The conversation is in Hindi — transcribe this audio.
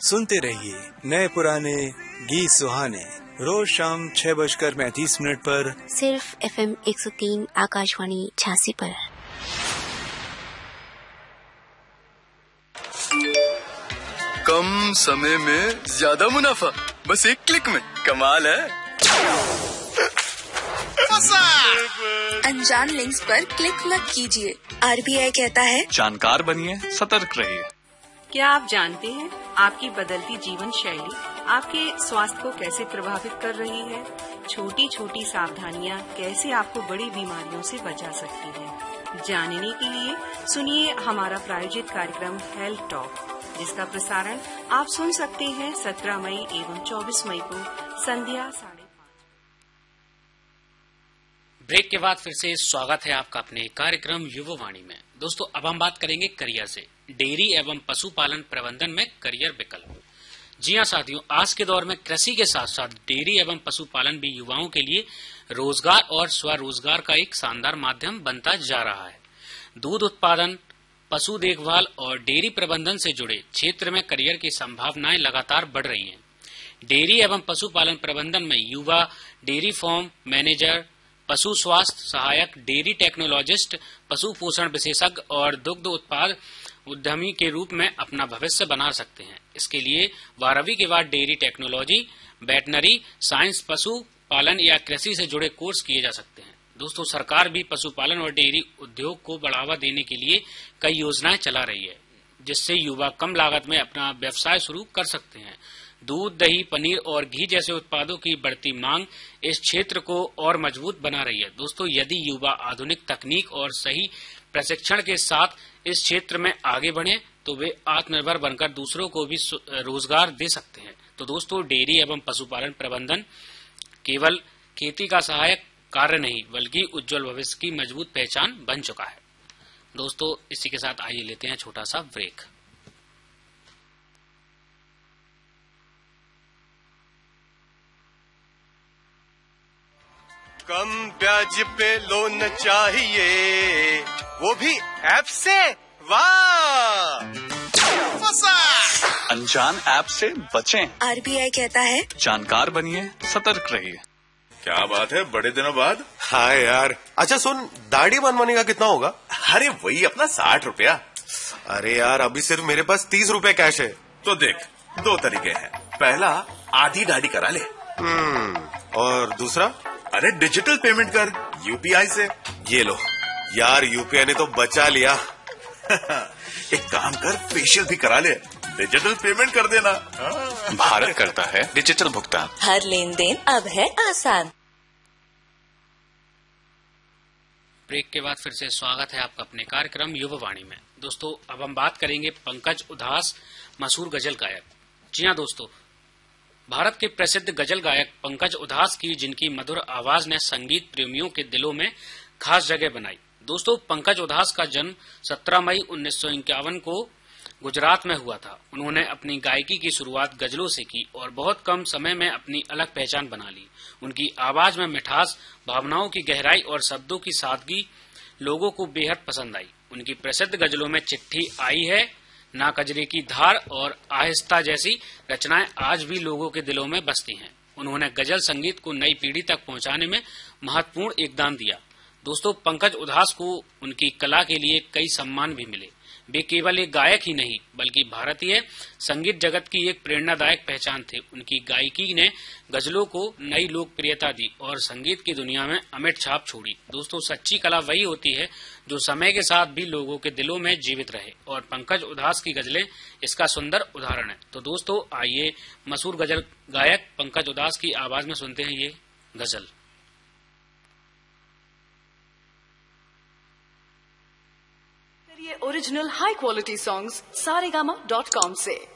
सुनते रहिए नए पुराने गीत सुहाने रोज शाम 6:35 पर सिर्फ FM 103 आकाशवाणी झांसी पर। कम समय में ज्यादा मुनाफा, बस एक क्लिक में। कमाल है। अनजान लिंक्स पर क्लिक मत कीजिए। RBI कहता है जानकार बनिए, सतर्क रहिए। क्या आप जानते हैं आपकी बदलती जीवन शैली आपके स्वास्थ्य को कैसे प्रभावित कर रही है? छोटी छोटी सावधानियां कैसे आपको बड़ी बीमारियों से बचा सकती हैं? जानने के लिए सुनिए हमारा प्रायोजित कार्यक्रम हेल्थ टॉक, जिसका प्रसारण आप सुन सकते हैं 17 मई एवं 24 मई को संध्या 5:30। ब्रेक के बाद फिर से स्वागत है आपका अपने कार्यक्रम युवावाणी में। दोस्तों, अब हम बात करेंगे करियर से। डेयरी एवं पशुपालन प्रबंधन में करियर विकल्प। जी हां साथियों, आज के दौर में कृषि के साथ साथ डेयरी एवं पशुपालन भी युवाओं के लिए रोजगार और स्वरोजगार का एक शानदार माध्यम बनता जा रहा है। दूध उत्पादन, पशु देखभाल और डेयरी प्रबंधन से जुड़े क्षेत्र में करियर की संभावनाएं लगातार बढ़ रही हैं। डेयरी एवं पशुपालन प्रबंधन में युवा डेयरी फार्म मैनेजर, पशु स्वास्थ्य सहायक, डेयरी टेक्नोलॉजिस्ट, पशु पोषण विशेषज्ञ और दुग्ध उत्पाद उद्यमी के रूप में अपना भविष्य बना सकते हैं। इसके लिए 12वीं के बाद डेयरी टेक्नोलॉजी, वेटनरी साइंस, पशु पालन या कृषि से जुड़े कोर्स किए जा सकते हैं। दोस्तों, सरकार भी पशुपालन और डेयरी उद्योग को बढ़ावा देने के लिए कई योजनाएं चला रही है, जिससे युवा कम लागत में अपना व्यवसाय शुरू कर सकते हैं। दूध, दही, पनीर और घी जैसे उत्पादों की बढ़ती मांग इस क्षेत्र को और मजबूत बना रही है। दोस्तों, यदि युवा आधुनिक तकनीक और सही प्रशिक्षण के साथ इस क्षेत्र में आगे बढ़े तो वे आत्मनिर्भर बनकर दूसरों को भी रोजगार दे सकते हैं। तो दोस्तों, डेयरी एवं पशुपालन प्रबंधन केवल खेती का सहायक कार्य नहीं, बल्कि उज्जवल भविष्य की मजबूत पहचान बन चुका है। दोस्तों, इसी के साथ आइए लेते हैं छोटा सा ब्रेक। कम ब्याज पे लोन चाहिए, वो भी ऐप से। वाह, अनजान ऐप से बचें। RBI कहता है जानकार बनिए, सतर्क रहिए। क्या बात है, बड़े दिनों बाद। हाँ यार। अच्छा सुन, दाढ़ी बनवाने का कितना होगा? अरे वही अपना 60 रुपया। अरे यार, अभी सिर्फ मेरे पास 30 रुपए कैश है। तो देख, 2 तरीके हैं। पहला, आधी दाढ़ी करा ले। और दूसरा? अरे डिजिटल पेमेंट कर UPI से। ये लो यार, UPI ने तो बचा लिया। एक काम कर, फेशियल भी करा ले, डिजिटल पेमेंट कर देना। भारत करता है डिजिटल भुगतान। हर लेन देन अब है आसान। ब्रेक के बाद फिर से स्वागत है आपका अपने कार्यक्रम युवावाणी में। दोस्तों, अब हम बात करेंगे पंकज उधास, मशहूर गजल गायक। जी हां दोस्तों, भारत के प्रसिद्ध गजल गायक पंकज उधास की, जिनकी मधुर आवाज ने संगीत प्रेमियों के दिलों में खास जगह बनाई। दोस्तों, पंकज उधास का जन्म 17 मई 1951 को गुजरात में हुआ था। उन्होंने अपनी गायकी की शुरुआत गजलों से की और बहुत कम समय में अपनी अलग पहचान बना ली। उनकी आवाज में मिठास, भावनाओं की गहराई और शब्दों की सादगी लोगों को बेहद पसंद आई। उनकी प्रसिद्ध गजलों में चिट्ठी आई है, ना कजरे की धार और आहिस्ता जैसी रचनाएं आज भी लोगों के दिलों में बसती हैं। उन्होंने गजल संगीत को नई पीढ़ी तक पहुंचाने में महत्वपूर्ण योगदान दिया। दोस्तों, पंकज उधास को उनकी कला के लिए कई सम्मान भी मिले। वे केवल एक गायक ही नहीं, बल्कि भारतीय संगीत जगत की एक प्रेरणादायक पहचान थे। उनकी गायकी ने गजलों को नई लोकप्रियता दी और संगीत की दुनिया में अमिट छाप छोड़ी। दोस्तों, सच्ची कला वही होती है जो समय के साथ भी लोगों के दिलों में जीवित रहे, और पंकज उधास की गजलें इसका सुंदर उदाहरण है। तो दोस्तों, आइए मशहूर गजल गायक पंकज उधास की आवाज में सुनते हैं ये गजल। ओरिजिनल हाई क्वालिटी सॉन्ग्स सारेगामा.com से।